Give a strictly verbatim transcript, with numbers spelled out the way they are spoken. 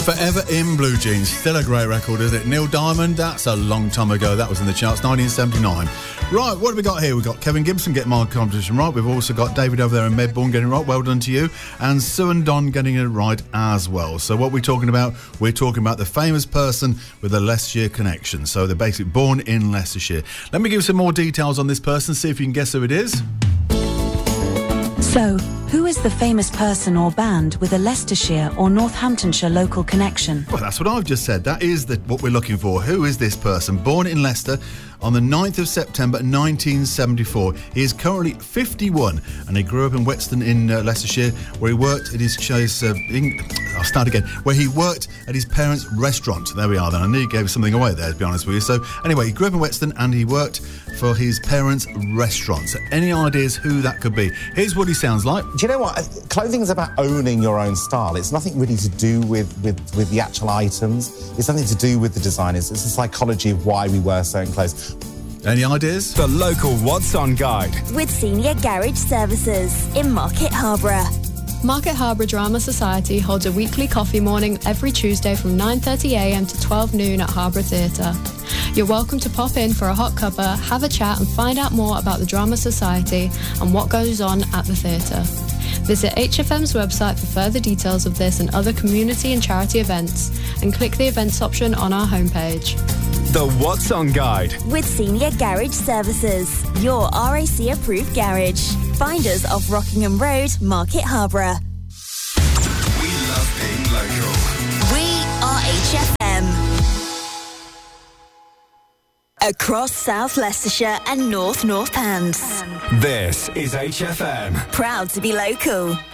Forever in Blue Jeans, still a great record, isn't it? Neil Diamond, that's a long time ago. That was in the charts, nineteen seventy-nine. Right, what have we got here? We've got Kevin Gibson getting my competition right. We've also got David over there in Medbourne getting it right. Well done to you. And Sue and Don getting it right as well. So what we're talking about, we're talking about the famous person with a Leicestershire connection. So they're basically born in Leicestershire. Let me give you some more details on this person, see if you can guess who it is. So, who is the famous person or band with a Leicestershire or Northamptonshire local connection? Well, that's what I've just said. That is the, what we're looking for. Who is this person? Born in Leicester on the ninth of September nineteen seventy-four. He is currently fifty-one and he grew up in Whetstone in uh, Leicestershire, where he worked at his choice. Uh, in, I'll start again. Where he worked at his parents' restaurant. There we are. Then I knew you gave something away there, to be honest with you. So anyway, he grew up in Whetstone and he worked for his parents' restaurant. So any ideas who that could be? Here's what he sounds like. Do you know what? Clothing's about owning your own style. It's nothing really to do with, with, with the actual items. It's something to do with the designers. It's the psychology of why we wear certain clothes. Any ideas? The local What's On guide. With Senior Garage Services in Market Harborough. Market Harborough Drama Society holds a weekly coffee morning every Tuesday from nine thirty a m to twelve noon at Harborough Theatre. You're welcome to pop in for a hot cuppa, have a chat and find out more about the Drama Society and what goes on at the theatre. Visit H F M's website for further details of this and other community and charity events and click the events option on our homepage. The What's On guide. With Senior Garage Services, your R A C approved garage. Find us off Rockingham Road, Market Harborough. We love being local. We are H F M. Across South Leicestershire and North Northants. This is H F M. Proud to be local.